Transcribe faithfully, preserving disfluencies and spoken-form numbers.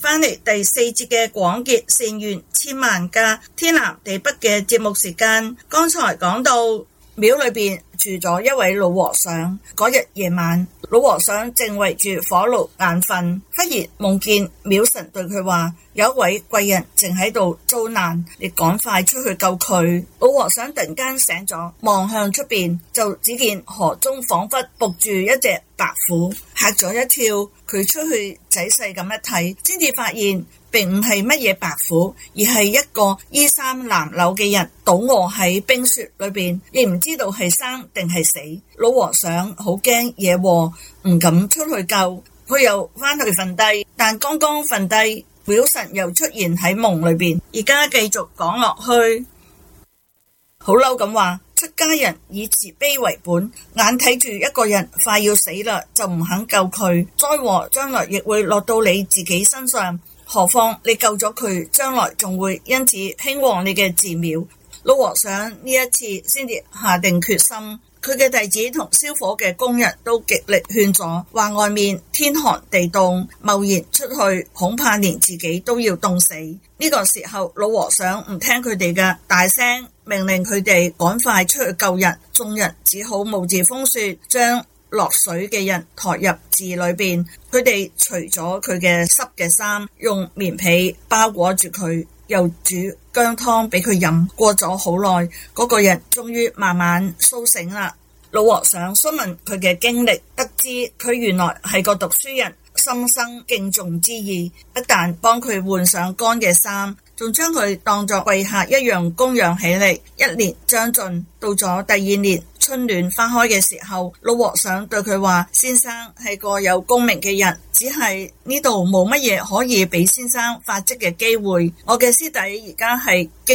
翻嚟第四節嘅廣結善緣千萬家天南地北嘅節目時間。剛才講到廟裏邊住咗一位老和尚，嗰日夜晚，老和尚正圍住火爐眼瞓，忽然夢見廟神對佢話，有一位貴人正喺度遭難，你趕快出去救佢。老和尚突然間醒咗，望向出邊，就只見河中仿佛伏住一隻白虎，嚇咗一跳。佢出去仔細咁一睇，先至發現並唔係乜嘢白虎，而係一個衣衫襤褸嘅人倒臥喺冰雪裏邊，亦唔知道係生定係死。老和尚好驚惹禍，唔敢出去救，佢又翻去瞓低，但剛剛瞓低，廟神又出現喺夢裏邊。而家繼續講落去，好嬲咁話，出家人以慈悲為本，眼睇住一個人快要死啦，就唔肯救佢，災禍將來亦會落到你自己身上，何況你救咗佢，將來仲會因此興旺你嘅寺廟。老和尚呢一次先至下定決心，佢嘅弟子同燒火嘅工人都極力勸阻，話外面天寒地凍，貿然出去恐怕連自己都要凍死。呢個時候老和尚唔聽佢哋嘅，大聲命令佢哋趕快出去救人。眾人只好冒住風雪將落水嘅人抬入寺裏邊，佢哋除咗佢嘅濕嘅衫，用棉被包裹住佢，又煮薑湯俾佢飲。過咗好耐，嗰個人終於慢慢蘇醒啦。老和尚詢問佢嘅經歷，得知佢原來係個讀書人，心生敬重之意，不但幫佢換上乾嘅衫，仲將佢當作貴客一樣供養起嚟。一年將盡，到咗第二年春暖花開嘅時候，老和尚對佢話，先生係個有功名嘅人，只係呢度冇乜嘢可以俾先生發跡嘅機會。我嘅師弟而家係